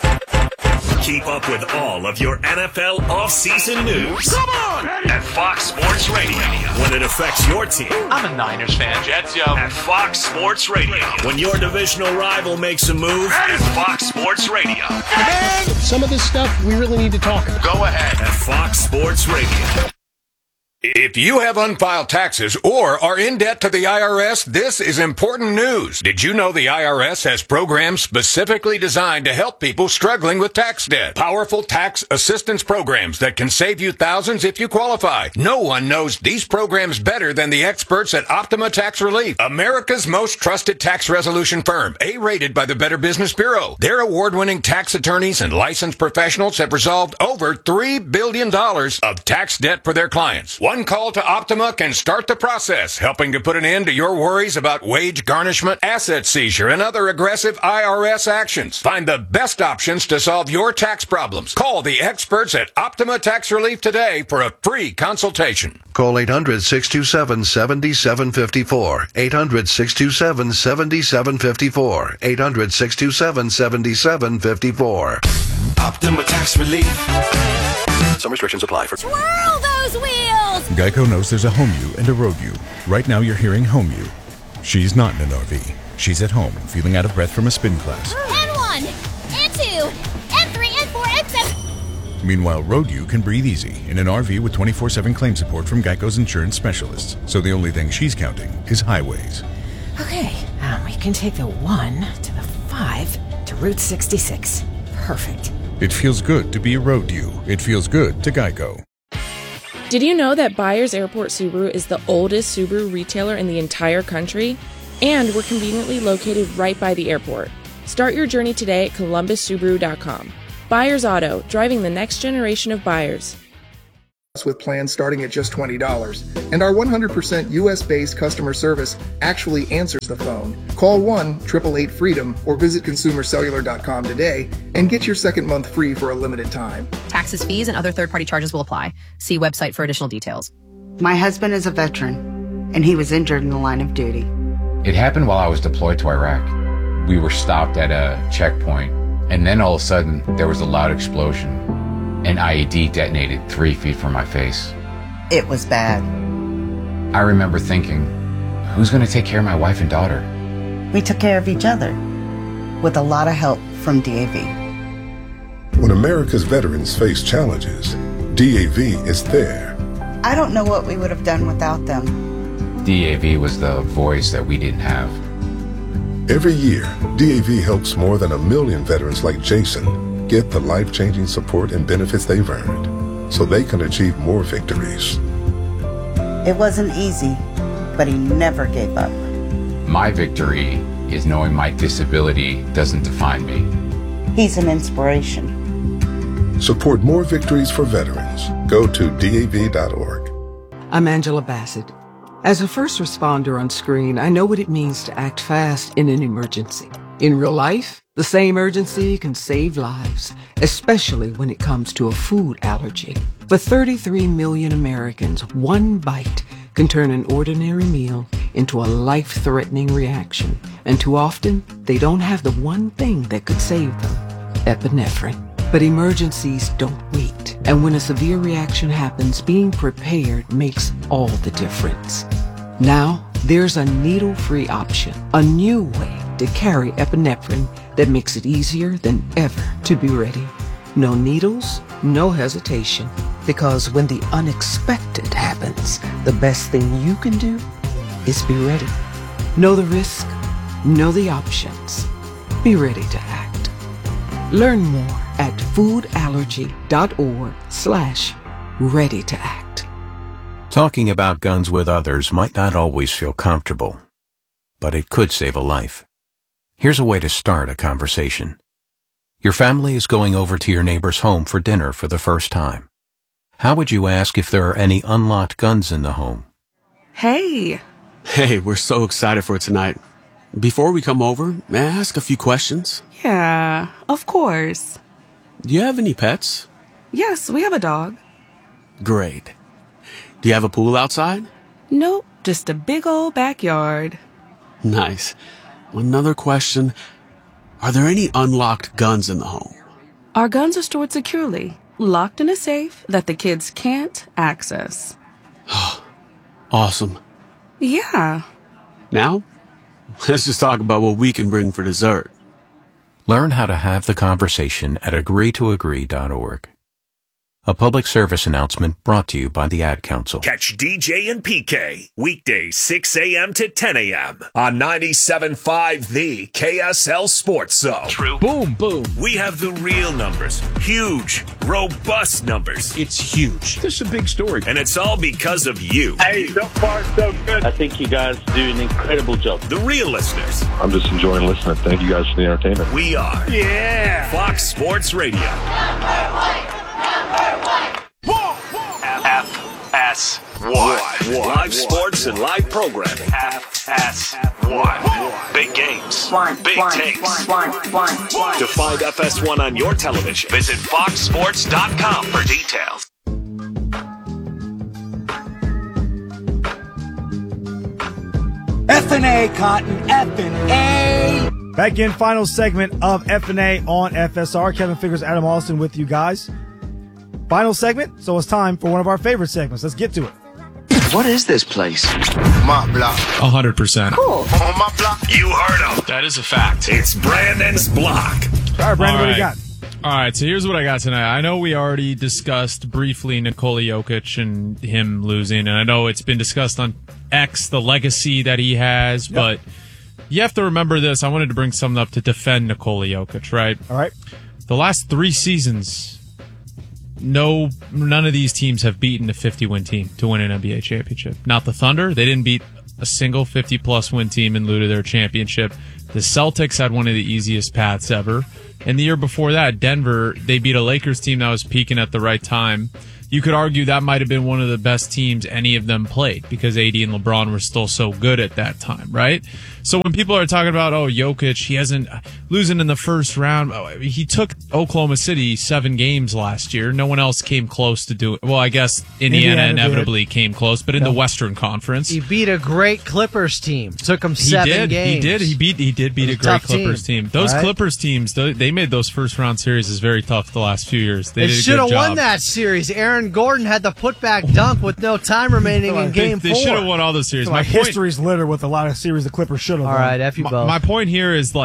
Keep up with all of your NFL offseason news. Come on! At Fox Sports Radio. When it affects your team. I'm a Niners fan. Jets, yo. At Fox Sports Radio. When your divisional rival makes a move. At Fox Sports Radio. Man, some of this stuff we really need to talk about. Go ahead. At Fox Sports Radio. If you have unfiled taxes or are in debt to the IRS, this is important news. Did you know the IRS has programs specifically designed to help people struggling with tax debt? Powerful tax assistance programs that can save you thousands if you qualify. No one knows these programs better than the experts at Optima Tax Relief, America's most trusted tax resolution firm, A-rated by the Better Business Bureau. Their award-winning tax attorneys and licensed professionals have resolved over $3 billion of tax debt for their clients. One call to Optima can start the process, helping to put an end to your worries about wage garnishment, asset seizure, and other aggressive IRS actions. Find the best options to solve your tax problems. Call the experts at Optima Tax Relief today for a free consultation. Call 800-627-7754. 800-627-7754. 800-627-7754. Optima Tax Relief. Some restrictions apply. Twirl those wheels! Geico knows there's a home you and a road you. Right now you're hearing home you. She's not in an RV. She's at home and feeling out of breath from a spin class. N1, N2, N3, N4, N7. Meanwhile, Road-U can breathe easy in an RV with 24/7 claim support from Geico's insurance specialists. So the only thing she's counting is highways. Okay, we can take the 1 to the 5 to Route 66. Perfect. It feels good to be a Road-U. It feels good to Geico. Did you know that Byers Airport Subaru is the oldest Subaru retailer in the entire country? And we're conveniently located right by the airport. Start your journey today at columbussubaru.com. Byers Auto, driving the next generation of buyers. With plans starting at just $20. And our 100% US-based customer service actually answers the phone. Call 1-888-FREEDOM or visit consumercellular.com today and get your second month free for a limited time. Taxes, fees, and other third-party charges will apply. See website for additional details. My husband is a veteran, and he was injured in the line of duty. It happened while I was deployed to Iraq. We were stopped at a checkpoint, and then all of a sudden, there was a loud explosion. An IED detonated 3 feet from my face. It was bad. I remember thinking, who's going to take care of my wife and daughter? We took care of each other, with a lot of help from DAV. When America's veterans face challenges, DAV is there. I don't know what we would have done without them. DAV was the voice that we didn't have. Every year, DAV helps more than 1 million veterans like Jason get the life-changing support and benefits they've earned so they can achieve more victories. It wasn't easy, but he never gave up. My victory is knowing my disability doesn't define me. He's an inspiration. Support more victories for veterans. Go to DAV.org. I'm Angela Bassett. As a first responder on screen, I know what it means to act fast in an emergency. In real life, the same urgency can save lives, especially when it comes to a food allergy. For 33 million Americans, one bite can turn an ordinary meal into a life-threatening reaction. And too often, they don't have the one thing that could save them, epinephrine. But emergencies don't wait. And when a severe reaction happens, being prepared makes all the difference. Now, there's a needle-free option, a new way to carry epinephrine that makes it easier than ever to be ready. No needles, no hesitation. Because when the unexpected happens, the best thing you can do is be ready. Know the risk, know the options. Be ready to act. Learn more at foodallergy.org/ready to act. Talking about guns with others might not always feel comfortable, but it could save a life. Here's a way to start a conversation. Your family is going over to your neighbor's home for dinner for the first time. How would you ask if there are any unlocked guns in the home? Hey, we're so excited for tonight. Before we come over, may I ask a few questions? Yeah, of course. Do you have any pets? Yes, we have a dog. Great. Do you have a pool outside? Nope, just a big old backyard. Nice. Another question. Are there any unlocked guns in the home? Our guns are stored securely, locked in a safe that the kids can't access. Awesome. Yeah. Now, let's just talk about what we can bring for dessert. Learn how to have the conversation at agreetoagree.org. A public service announcement brought to you by the Ad Council. Catch DJ and PK weekdays 6 a.m. to 10 a.m. on 97.5 The KSL Sports Zone. True. Boom, boom. We have the real numbers. Huge, robust numbers. It's huge. This is a big story. And it's all because of you. Hey, so far so good. I think you guys do an incredible job. The real listeners. I'm just enjoying listening. Thank you guys for the entertainment. We are. Yeah. Fox Sports Radio. FS1. Live sports and live programming. FS1. Big games. Big takes. To find FS1 on your television, Visit foxsports.com for details. F&A, Cotton, F&A. Back in, final segment of F&A on FSR. Kevin Figures, Adam Austin with you guys. Final segment, so it's time for one of our favorite segments. Let's get to it. What is this place? My block. 100%. Cool. On my block. You heard him. That is a fact. It's Brandon's block. All right, Brandon, what do you got? All right, so here's what I got tonight. I know we already discussed briefly Nikola Jokic and him losing, and I know it's been discussed on X, the legacy that he has, but you have to remember this. I wanted to bring something up to defend Nikola Jokic, right? All right. The last 3 seasons, none of these teams have beaten a 50-win team to win an NBA championship. Not the Thunder. They didn't beat a single 50-plus win team in lieu to their championship. The Celtics had one of the easiest paths ever. And the year before that, Denver, they beat a Lakers team that was peaking at the right time. You could argue that might have been one of the best teams any of them played because AD and LeBron were still so good at that time, right? So when people are talking about, Jokic, he hasn't losing in the first round. He took Oklahoma City 7 games last year. No one else came close to do it. Well, I guess Indiana inevitably came close, but in the Western Conference. He beat a great Clippers team. Took him 7 games. He did beat a great Clippers team. Those Clippers teams, they made those first round series very tough the last few years. They should have won that series. Aaron Gordon had the putback dunk with no time remaining in game 4. They should have won all those series. My history's littered with a lot of series the Clippers should have won. All right, F you both. My point here is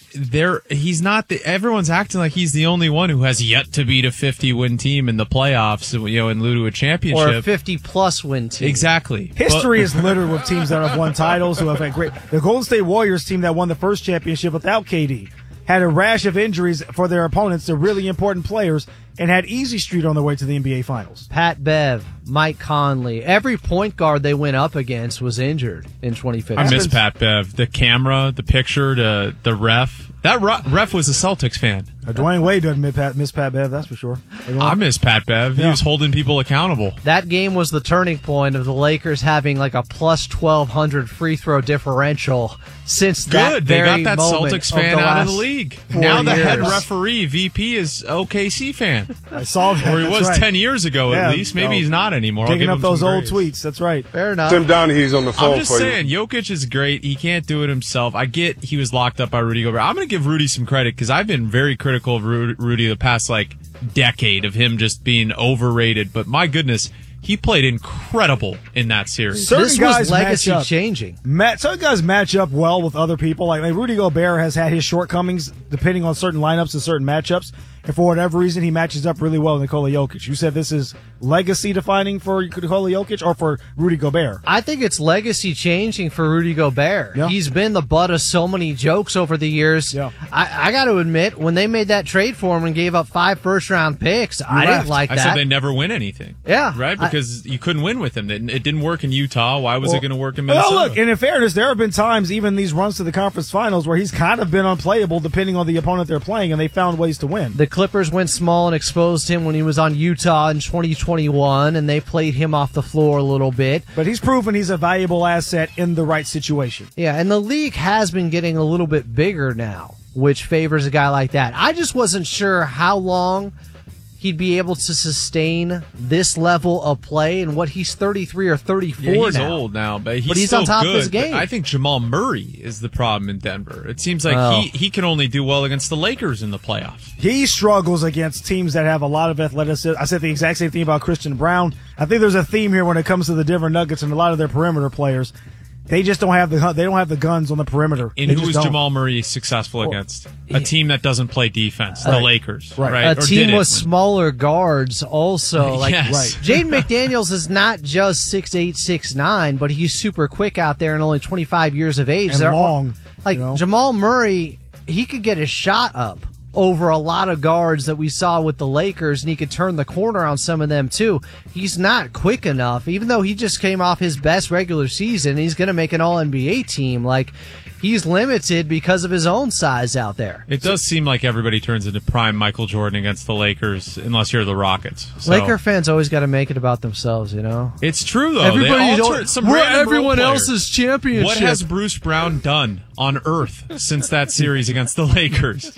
he's not everyone's acting like he's the only one who has yet to beat a 50-win team in the playoffs, in lieu to a championship. Or a 50-plus win team. Exactly. History is littered with teams that have won titles, who have had great. The Golden State Warriors team that won the first championship without KD had a rash of injuries for their opponents, the really important players, and had easy street on their way to the NBA Finals. Pat Bev, Mike Conley, every point guard they went up against was injured in 2015. I miss Pat Bev. The camera, the picture, the ref. That ref was a Celtics fan. Dwayne Wade doesn't miss Pat Bev, that's for sure. I miss Pat Bev. He was holding people accountable. That game was the turning point of the Lakers having like a plus 1,200 free throw differential since that very moment. They got that Celtics fan out of the league. Now the head referee, VP, is OKC fan. I saw that. Or he was 10 years ago at least. Maybe he's not anymore. Digging up those old tweets. That's right. Fair enough. Tim Donaghy's on the phone for you. I'm just saying, Jokic is great. He can't do it himself. I get he was locked up by Rudy Gobert. I'm going to give Rudy some credit because I've been very critical of Rudy the past decade of him just being overrated. But my goodness, he played incredible in that series. This was legacy changing. Certain guys match up well with other people. Like Rudy Gobert has had his shortcomings depending on certain lineups and certain matchups. And for whatever reason, he matches up really well with Nikola Jokic. You said this is legacy defining for Nikola Jokic or for Rudy Gobert? I think it's legacy changing for Rudy Gobert. Yeah. He's been the butt of so many jokes over the years. Yeah. I got to admit, when they made that trade for him and gave up 5 first-round picks, I didn't like that. I said they never win anything. Yeah. Right? Because you couldn't win with him. It didn't work in Utah. Why was it going to work in Minnesota? Well, look, and in fairness, there have been times, even these runs to the conference finals, where he's kind of been unplayable depending on the opponent they're playing, and they found ways to win. The Clippers went small and exposed him when he was on Utah in 2021, and they played him off the floor a little bit. But he's proven he's a valuable asset in the right situation. Yeah, and the league has been getting a little bit bigger now, which favors a guy like that. I just wasn't sure how long he'd be able to sustain this level of play, and what he's 33 or 34 now. He's old now, but he's still on top good. of his game. I think Jamal Murray is the problem in Denver. It seems like he can only do well against the Lakers in the playoffs. He struggles against teams that have a lot of athleticism. I said the exact same thing about Christian Brown. I think there's a theme here when it comes to the Denver Nuggets and a lot of their perimeter players. They just don't have the guns on the perimeter. And who is Jamal Murray successful against? A team that doesn't play defense, the Lakers, right? A team with smaller guards also. Yes. Jaden McDaniels is not just 6'8", 6'9", but he's super quick out there and only 25 years of age. And long. Jamal Murray, he could get his shot up over a lot of guards that we saw with the Lakers, and he could turn the corner on some of them too. He's not quick enough, even though he just came off his best regular season. He's going to make an All-NBA team. He's limited because of his own size out there. It does seem like everybody turns into prime Michael Jordan against the Lakers, unless you're the Rockets. So. Laker fans always got to make it about themselves, It's true, though. We're everyone else's championship. What has Bruce Brown done on Earth since that series against the Lakers?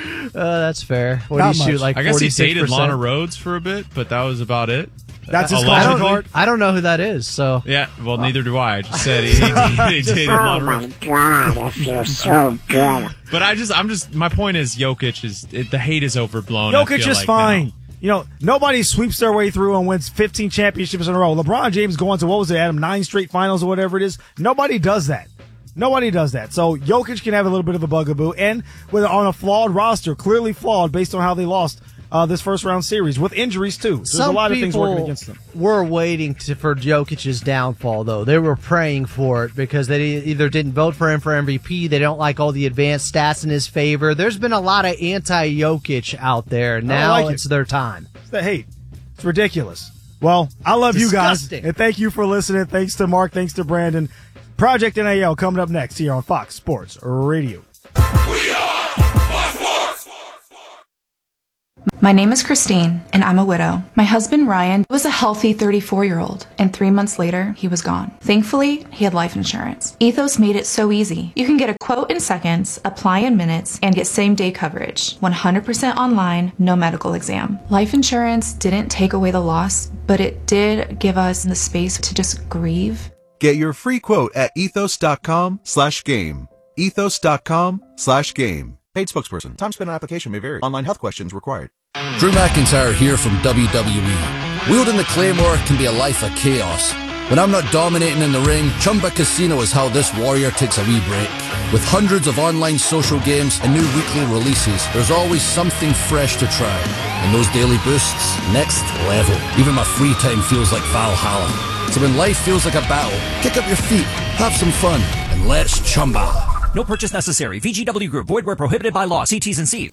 That's fair. What do you shoot, I guess he dated Lana Rhodes for a bit, but that was about it. That's his card. I don't know who that is. So yeah, well, neither do I. I just said he dated Lana Rhodes. Oh my God, I feel so good. But my point is, Jokic the hate is overblown. Jokic is fine. nobody sweeps their way through and wins 15 championships in a row. LeBron James going to, what was it, Adam, 9 straight finals or whatever it is. Nobody does that. Nobody does that. So Jokic can have a little bit of a bugaboo, and on a flawed roster, clearly flawed based on how they lost this first round series with injuries too. So there's a lot of things working against them. We're waiting for Jokic's downfall, though. They were praying for it because they either didn't vote for him for MVP, they don't like all the advanced stats in his favor. There's been a lot of anti-Jokic out there. Now it's their time. It's the hate. It's ridiculous. Well, I love you guys, and thank you for listening. Thanks to Mark. Thanks to Brandon. Project NAL coming up next here on Fox Sports Radio. My name is Christine, and I'm a widow. My husband, Ryan, was a healthy 34-year-old, and 3 months later, he was gone. Thankfully, he had life insurance. Ethos made it so easy. You can get a quote in seconds, apply in minutes, and get same-day coverage. 100% online, no medical exam. Life insurance didn't take away the loss, but it did give us the space to just grieve. Get your free quote at ethos.com/game. Ethos.com/game. Paid spokesperson. Time spent on application may vary. Online health questions required. Drew McIntyre here from WWE. Wielding the Claymore can be a life of chaos. When I'm not dominating in the ring, Chumba Casino is how this warrior takes a wee break. With hundreds of online social games and new weekly releases, there's always something fresh to try. And those daily boosts, next level. Even my free time feels like Valhalla. So when life feels like a battle, kick up your feet, have some fun, and let's Chumba. No purchase necessary. VGW Group. Void where prohibited by law. See T's and C's.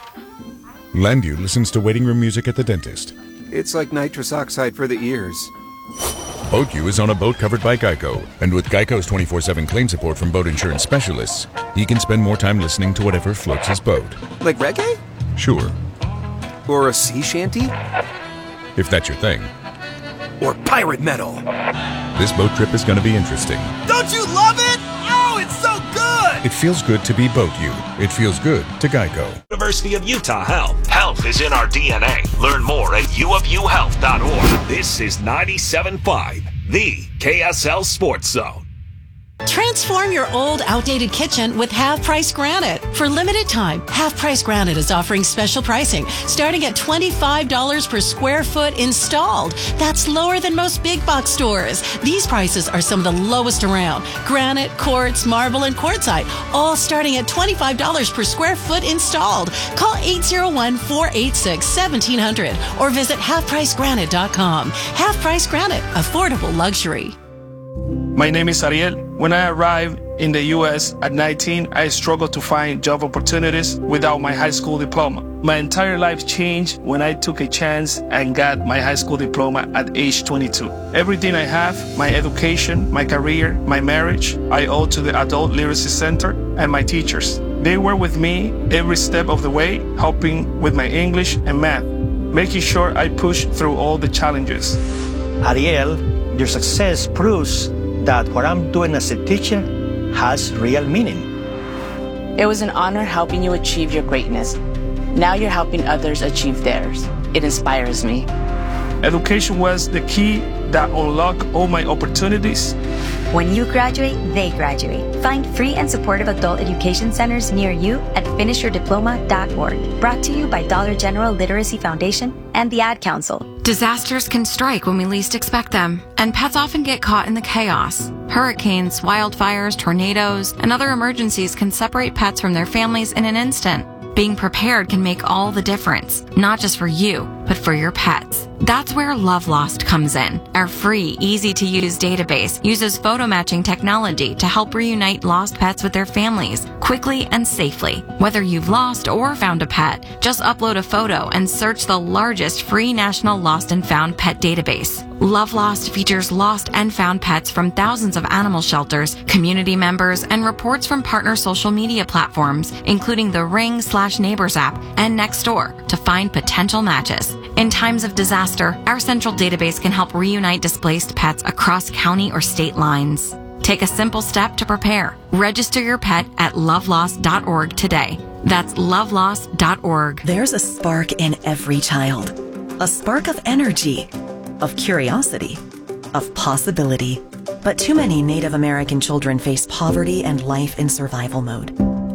Landview listens to waiting room music at the dentist. It's like nitrous oxide for the ears. BoatU is on a boat covered by Geico. And with Geico's 24/7 claim support from boat insurance specialists, he can spend more time listening to whatever floats his boat. Like reggae? Sure. Or a sea shanty? If that's your thing. Or pirate metal. This boat trip is going to be interesting. Don't you love it? Oh, it's so good! It feels good to be BoatU. It feels good to Geico. University of Utah Health. Health is in our DNA. Learn more at uofuhealth.org. This is 97.5, the KSL Sports Zone. Transform your old, outdated kitchen with Half Price Granite. For limited time, Half Price Granite is offering special pricing, starting at $25 per square foot installed. That's lower than most big box stores. These prices are some of the lowest around. Granite, quartz, marble, and quartzite, all starting at $25 per square foot installed. Call 801-486-1700 or visit halfpricegranite.com. Half Price Granite, affordable luxury. My name is Ariel. When I arrived in the U.S. at 19, I struggled to find job opportunities without my high school diploma. My entire life changed when I took a chance and got my high school diploma at age 22. Everything I have, my education, my career, my marriage, I owe to the Adult Literacy Center and my teachers. They were with me every step of the way, helping with my English and math, making sure I pushed through all the challenges. Ariel, your success proves that what I'm doing as a teacher has real meaning. It was an honor helping you achieve your greatness. Now you're helping others achieve theirs. It inspires me. Education was the key that unlocked all my opportunities. When you graduate, they graduate. Find free and supportive adult education centers near you at finishyourdiploma.org. Brought to you by Dollar General Literacy Foundation and the Ad Council. Disasters can strike when we least expect them, and pets often get caught in the chaos. Hurricanes, wildfires, tornadoes, and other emergencies can separate pets from their families in an instant. Being prepared can make all the difference, not just for you, but for your pets. That's where Love Lost comes in. Our free, easy-to-use database uses photo matching technology to help reunite lost pets with their families quickly and safely. Whether you've lost or found a pet, just upload a photo and search the largest free national lost and found pet database. Love Lost features lost and found pets from thousands of animal shelters, community members, and reports from partner social media platforms, including the Ring/Neighbors app and Nextdoor, to find potential matches. In times of disaster, our central database can help reunite displaced pets across county or state lines. Take a simple step to prepare. Register your pet at lovelost.org today. That's lovelost.org. There's a spark in every child. A spark of energy, of curiosity, of possibility. But too many Native American children face poverty and life in survival mode.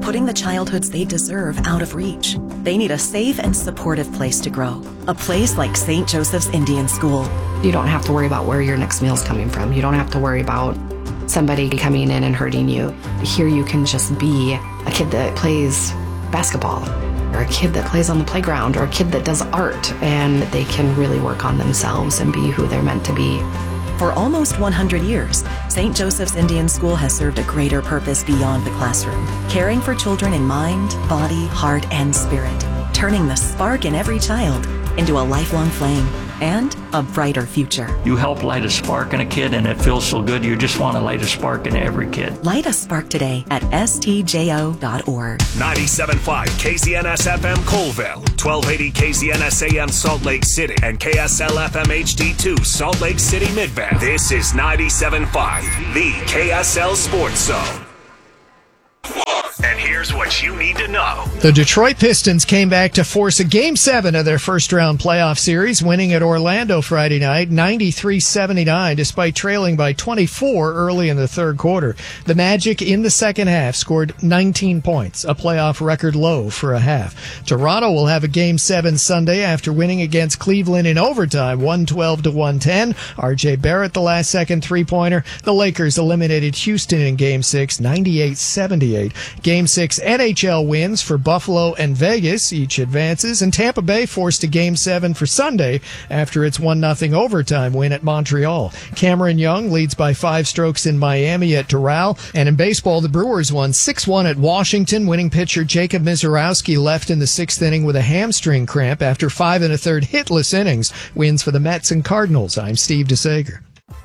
putting the childhoods they deserve out of reach. They need a safe and supportive place to grow. A place like St. Joseph's Indian School. You don't have to worry about where your next meal's coming from. You don't have to worry about somebody coming in and hurting you. Here you can just be a kid that plays basketball, or a kid that plays on the playground, or a kid that does art, and they can really work on themselves and be who they're meant to be. For almost 100 years, St. Joseph's Indian School has served a greater purpose beyond the classroom, caring for children in mind, body, heart, and spirit, turning the spark in every child into a lifelong flame and a brighter future. You help light a spark in a kid, and it feels so good. You just want to light a spark in every kid. Light a spark today at stjo.org. 97.5 KZNS FM Colville, 1280 KZNS AM Salt Lake City, and KSL FM HD2 Salt Lake City Midband. This is 97.5, the KSL Sports Zone. And here's what you need to know. The Detroit Pistons came back to force a Game 7 of their first-round playoff series, winning at Orlando Friday night, 93-79, despite trailing by 24 early in the third quarter. The Magic, in the second half, scored 19 points, a playoff record low for a half. Toronto will have a Game 7 Sunday after winning against Cleveland in overtime, 112-110. R.J. Barrett, the last-second three-pointer. The Lakers eliminated Houston in Game 6, 98-78. Game 6 NHL wins for Buffalo and Vegas. Each advances, and Tampa Bay forced a Game 7 for Sunday after its 1-0 overtime win at Montreal. Cameron Young leads by 5 strokes in Miami at Doral. And in baseball, the Brewers won 6-1 at Washington. Winning pitcher Jacob Mizorowski left in the 6th inning with a hamstring cramp after 5 1/3 hitless innings. Wins for the Mets and Cardinals. I'm Steve DeSager.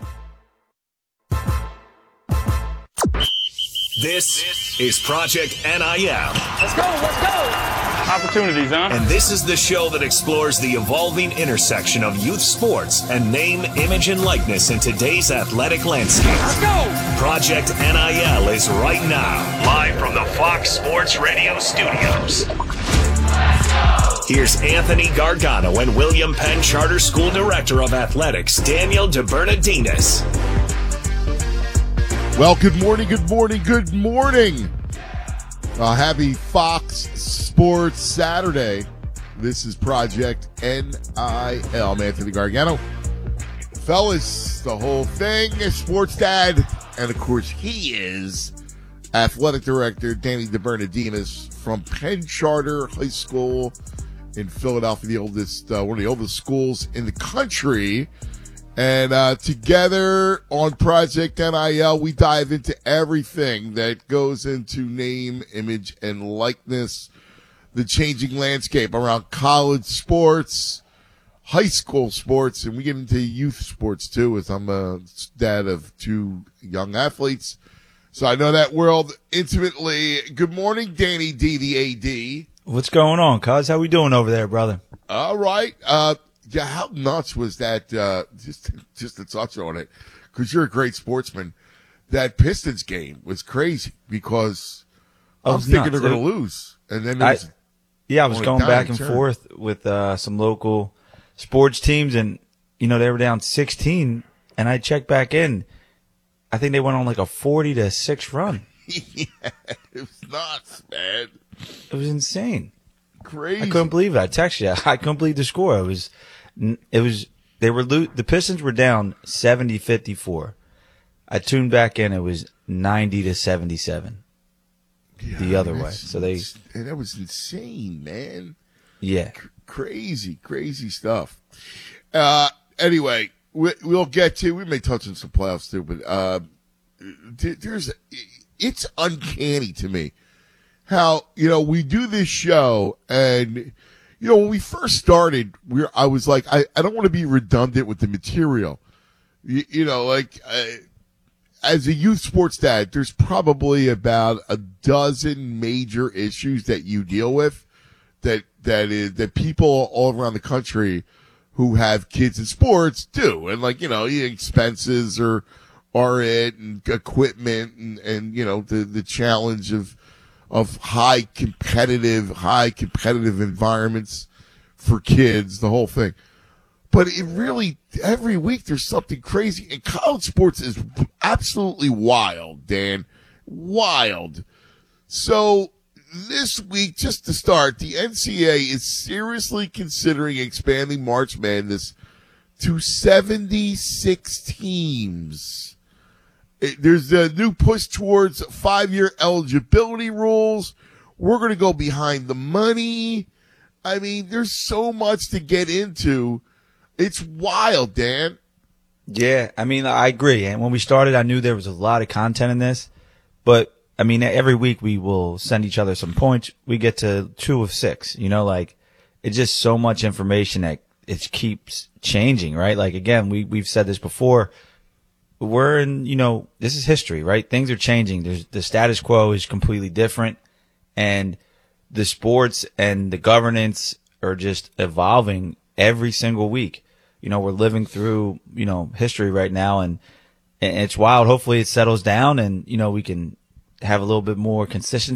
This is Project NIL. Let's go. Opportunities, huh? And this is the show that explores the evolving intersection of youth sports and name, image, and likeness in today's athletic landscape. Let's go. Project NIL is right now, live from the Fox Sports Radio studios. Here's Anthony Gargano and William Penn Charter School Director of Athletics, Daniel DeBernardinis. Well, good morning. Happy Fox Sports Saturday. This is Project NIL. I'm Anthony Gargano. Fellas, the whole thing is Sports Dad. And, of course, he is Athletic Director Danny DeBernardinis from Penn Charter High School in Philadelphia, the oldest, one of the oldest schools in the country. And together on Project NIL, we dive into everything that goes into name, image, and likeness, the changing landscape around college sports, high school sports, and we get into youth sports too, as I'm a dad of 2 young athletes. So I know that world intimately. Good morning, Danny D, the AD. What's going on, cuz? How we doing over there, brother? All right. Yeah, how nuts was that, just to touch on it, because you're a great sportsman, that Pistons game was crazy because I was thinking they're going to lose. And then I was going back and forth with some local sports teams, and, they were down 16, and I checked back in. I think they went on like a 40-6 run. Yeah, it was nuts, man. It was insane. Crazy. I couldn't believe it. I texted you. I couldn't believe the score. The Pistons were down 70-54. I tuned back in. It was 90-77. The other way. So that was insane, man. Yeah. Crazy stuff. Anyway, we'll get to, we may touch on some playoffs too, but, it's uncanny to me how, we do this show and, when we first started, I was like, I don't want to be redundant with the material. As a youth sports dad, there's probably about a dozen major issues that you deal with that people all around the country who have kids in sports do. And expenses are it, and equipment and the challenge of high competitive environments for kids, the whole thing. But it really, every week there's something crazy. And college sports is absolutely wild, Dan. Wild. So this week, just to start, the NCAA is seriously considering expanding March Madness to 76 teams. There's a new push towards 5-year eligibility rules. We're going to go behind the money. I mean, there's so much to get into. It's wild, Dan. Yeah, I mean, I agree. And when we started, I knew there was a lot of content in this. But, I mean, every week we will send each other some points. We get to 2 of 6. You know, like, it's just so much information that it keeps changing, right? Like, again, we've said this before. We're in, you know, this is history, right? Things are changing. The status quo is completely different. And the sports and the governance are just evolving every single week. You know, we're living through, you know, history right now, and it's wild. Hopefully it settles down and, you know, we can have a little bit more consistency